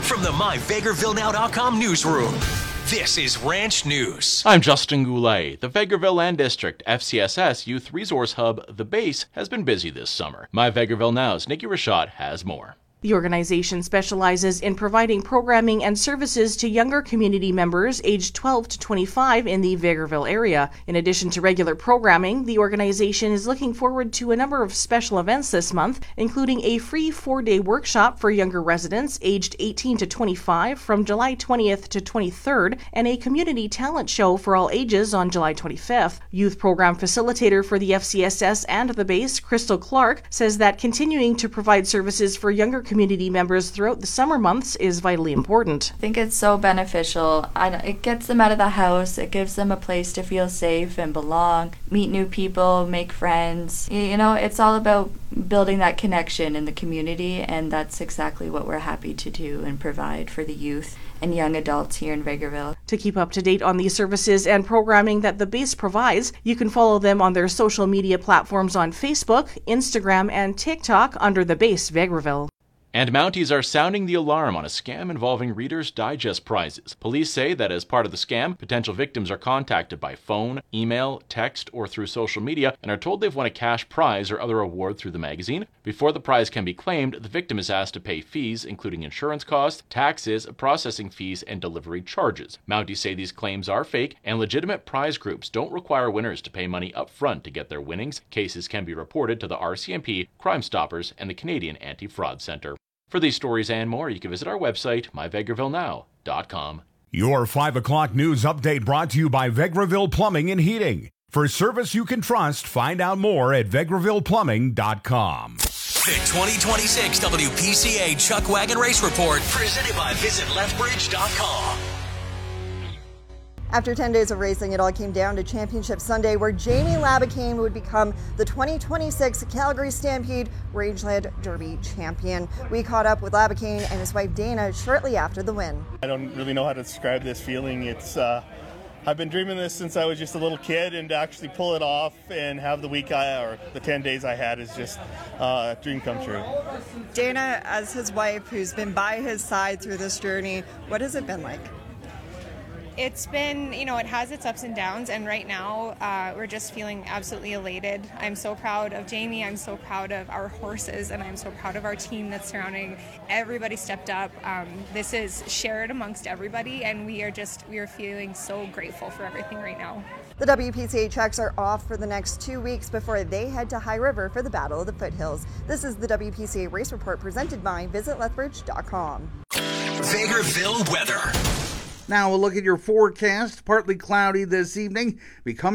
from the MyVegrevilleNow.com newsroom, this is Ranch News. I'm Justin Goulet. The Vegreville Land District FCSS Youth Resource Hub, The Base, has been busy this summer. MyVegreville Now's Nikki Rashad has more. The organization specializes in providing programming and services to younger community members aged 12 to 25 in the Vegreville area. In addition to regular programming, the organization is looking forward to a number of special events this month, including a free 4-day workshop for younger residents aged 18 to 25 from July 20th to 23rd, and a community talent show for all ages on July 25th. Youth program facilitator for the FCSS and the base, Crystal Clark, says that continuing to provide services for younger community members throughout the summer months is vitally important. I think it's so beneficial. It gets them out of the house. It gives them a place to feel safe and belong, meet new people, make friends. You know, it's all about building that connection in the community, and that's exactly what we're happy to do and provide for the youth and young adults here in Vegreville. To keep up to date on the services and programming that the base provides, you can follow them on their social media platforms on Facebook, Instagram, and TikTok under the base Vegreville. And Mounties are sounding the alarm on a scam involving Reader's Digest prizes. Police say that as part of the scam, potential victims are contacted by phone, email, text, or through social media and are told they've won a cash prize or other award through the magazine. Before the prize can be claimed, the victim is asked to pay fees, including insurance costs, taxes, processing fees, and delivery charges. Mounties say these claims are fake, and legitimate prize groups don't require winners to pay money up front to get their winnings. Cases can be reported to the RCMP, Crime Stoppers, and the Canadian Anti-Fraud Centre. For these stories and more, you can visit our website, myvegrevilleNow.com. Your 5 o'clock news update brought to you by Vegreville Plumbing and Heating. For service you can trust, find out more at VegrevillePlumbing.com. The 2026 WPCA Chuck Wagon Race Report, presented by VisitLethbridge.com. After 10 days of racing, it all came down to Championship Sunday, where Jamie Labakane would become the 2026 Calgary Stampede Rangeland Derby champion. We caught up with Labakane and his wife Dana shortly after the win. I don't really know how to describe this feeling. It's I've been dreaming this since I was just a little kid, and to actually pull it off and have the week or the 10 days I had is just a dream come true. Dana, as his wife who's been by his side through this journey, what has it been like? It's been, it has its ups and downs, and right now we're just feeling absolutely elated. I'm so proud of Jamie, I'm so proud of our horses, and I'm so proud of our team that's surrounding. Everybody stepped up. This is shared amongst everybody, and we are feeling so grateful for everything right now. The WPCA trucks are off for the next 2 weeks before they head to High River for the Battle of the Foothills. This is the WPCA Race Report presented by VisitLethbridge.com. Vegreville weather. Now we'll look at your forecast. Partly cloudy this evening.